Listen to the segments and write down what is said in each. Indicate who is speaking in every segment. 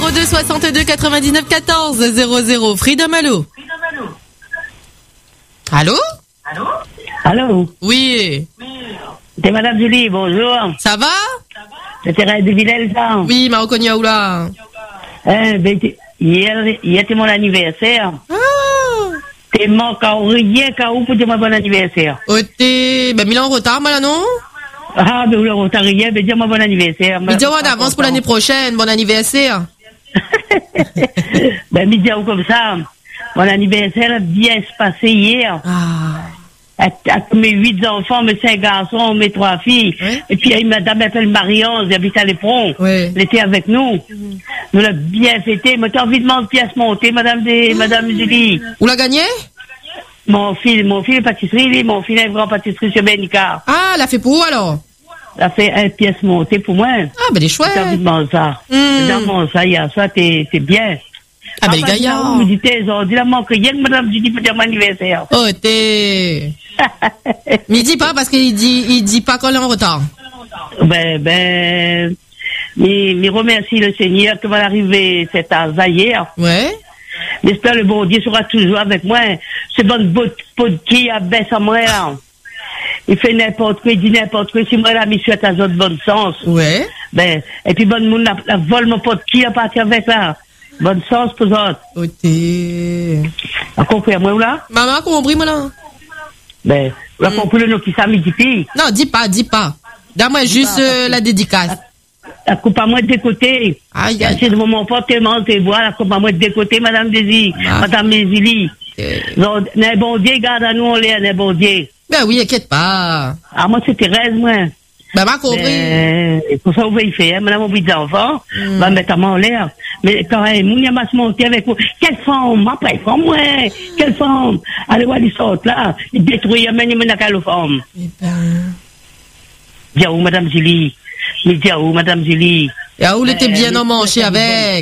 Speaker 1: 02 62 99 14 00. Freedom, allô? Allô?
Speaker 2: Allô?
Speaker 1: Oui.
Speaker 2: C'est Madame Julie, bonjour.
Speaker 1: Ça va?
Speaker 2: C'est Thérèse de Villers, ça?
Speaker 1: Oui, m'a reconnu où là?
Speaker 2: Hier c'était mon anniversaire.
Speaker 1: Ah!
Speaker 2: T'es manqué rien qu'à où pour dire mon bon anniversaire.
Speaker 1: Oh, t'es, ben, Milan en retard, moi, là, non?
Speaker 2: Ah, ben, oui, on t'a rien, ben, dire mon bon anniversaire.
Speaker 1: Mais dis en avance pour l'année prochaine, bon anniversaire.
Speaker 2: Ben, me dire comme ça. Mon anniversaire a bien se passé hier.
Speaker 1: Ah.
Speaker 2: Avec mes 8 enfants, mes 5 garçons, mes 3 filles.
Speaker 1: Ouais.
Speaker 2: Et puis, madame appelle Marion, elle habite à l'Éperon.
Speaker 1: Ouais.
Speaker 2: Elle était avec nous. Nous l'avons bien fêté. Mais t'as envie de manger pièce montée, madame Julie.
Speaker 1: Où l'a gagné?
Speaker 2: Mon fils est pâtisserie, mon fils est une grande pâtisserie sur Benicard.
Speaker 1: Ah, elle a fait pour où, alors?
Speaker 2: Elle a fait une pièce montée pour moi.
Speaker 1: Ah, ben, des chouettes.
Speaker 2: T'as envie de manger ça. J'ai mangé ça hier soir, t'es bien.
Speaker 1: Ah, ben, le gaillard.
Speaker 2: Vous dites, ils ont dit, la manque rien que madame Julie pour dire mon anniversaire.
Speaker 1: Oh, t'es. Mais il dit pas parce qu'il dit pas qu'on est en retard.
Speaker 2: Mais remercie le Seigneur qui va arriver cet âge hier.
Speaker 1: Ouais.
Speaker 2: J'espère le bon Dieu sera toujours avec moi. C'est bonne pot qui abaisse à moi, là. Il fait n'importe quoi, il dit n'importe quoi. Si moi, la mission est à de bon sens.
Speaker 1: Ouais.
Speaker 2: Ben, et puis bonne monde, la vole mon pot qui a parti avec là. Bonne sens pour autres.
Speaker 1: Oh, t'es.
Speaker 2: T'as compris à moi, ou là?
Speaker 1: Maman a compris, moi, là.
Speaker 2: Ben, on a compris le nom qui s'amidifie.
Speaker 1: Non, dis pas. Donne-moi juste la dédicace.
Speaker 2: La coupe à moi de côté.
Speaker 1: Aïe,
Speaker 2: C'est de mon porte tellement tes voix, la coupe à moi de côté, madame Désir, madame Mézilie. N'est bon Dieu, garde à nous, on l'est, n'est bon Dieu.
Speaker 1: Ben oui, inquiète pas.
Speaker 2: Ah, moi, c'est Thérèse, moi.
Speaker 1: Ben, m'a compris.
Speaker 2: Pour ça, vous voyez faire, madame, mon petit enfant, va mettre à moi en l'air. Mais quand même, mon y'a se monter avec vous. Quelle femme, après, femme, ouais. Quelle femme. Allez voir les sortes, là. Ils détruisent, ils mènent à quelle femme.
Speaker 1: Eh ben.
Speaker 2: Dis où, madame Julie. Mais dis où, madame Julie.
Speaker 1: Et où il était bien emmanché avec.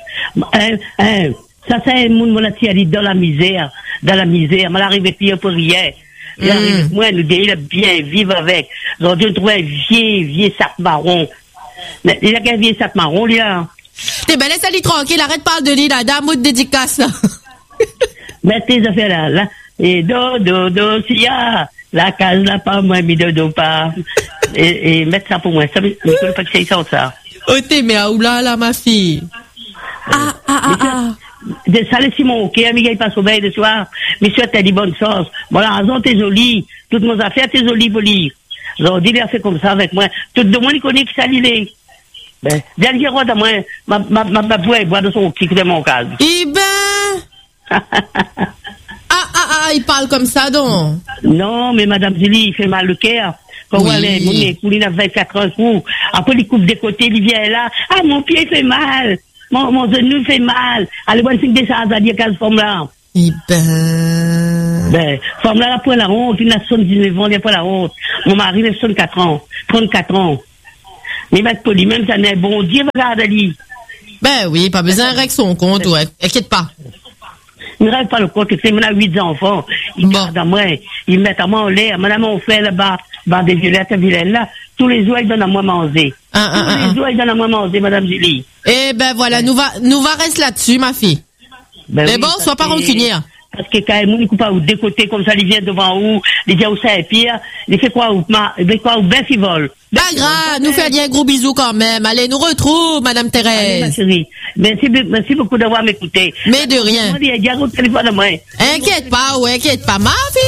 Speaker 2: Ça, c'est un monde, mon attiré dans la misère. Dans la misère. Mais l'arrive pire pour rien. Il arrive, moi, il a bien vivre avec. Donc, je trouve un vieux sac marron. Il a qu'un vieux sac marron, lui, là.
Speaker 1: T'es ben, laisse-lui tranquille, arrête pas de lire la dame ou de dédicace, là.
Speaker 2: Mettez les affaires là. Et do, s'il la case là, pas, moi, mais do, pas. Et mettre ça pour moi. Ça, je ne connais pas que c'est ça.
Speaker 1: Oh, t'es, mais où là, ma fille?
Speaker 2: Ça, laisse Simon, ok, amiga, il passe au bain de soir. Monsieur, t'as dit bonne sauce. Bon, la raison, t'es jolie. Toutes nos affaires, t'es jolie pour lire. Ils ont dit, il a fait comme ça avec moi. Tout le monde, il connaît qui ça l'île. Ben, dernier roi de moi, ma poêle, boire de son qui de mon cas.
Speaker 1: Eh ben! Il parle comme ça, donc.
Speaker 2: Non, mais madame Julie, il fait mal le cœur. Quand
Speaker 1: Oui.
Speaker 2: elle est, mon a 24 ans, fou. Après, il coupe des côtés, il vient là. Ah, mon pied fait mal. Mon genou fait mal. Allez, voir une des choses à dire qu'elle forme là.
Speaker 1: Eh ben.
Speaker 2: Forme là, après la honte, il a 79 ans, il a pas la honte. Mon mari, il a 64 ans. 34 ans. Mais mettre poli, même ça n'est bon Dieu, regarde Ali.
Speaker 1: Ben oui, pas besoin de régler son compte, ouais. Inquiète pas.
Speaker 2: Il ne règle pas le compte, c'est mon a 8 enfants. Ils gardent à moi, ils mettent à moi en l'air. Madame, on fait là-bas, des violettes à Vilaine là. Tous les jours, ils donnent à moi manger. Tous les jours, ils donnent à moi manger, madame Julie.
Speaker 1: Eh ben voilà, nous va rester là-dessus, ma fille.
Speaker 2: Ben
Speaker 1: mais
Speaker 2: oui,
Speaker 1: bon, sois pas rancunière.
Speaker 2: Parce que quand il coupe pas ou des côtés comme ça, il vient devant où, il dit où ça est pire, il fait quoi ou bœuf il vole.
Speaker 1: Pas grave, nous fait un gros bisou quand même. Allez, nous retrouve, madame Thérèse.
Speaker 2: Allez, ma chérie. Merci beaucoup d'avoir m'écouté.
Speaker 1: Mais de rien.
Speaker 2: Il y a un téléphone à moi.
Speaker 1: Inquiète pas, ma fille.